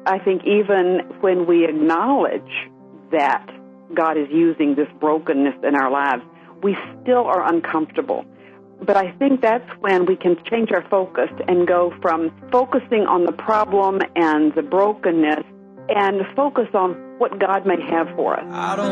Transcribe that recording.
I think even when we acknowledge that God is using this brokenness in our lives, we still are uncomfortable. But I think that's when we can change our focus and go from focusing on the problem and the brokenness and focus on what God may have for us.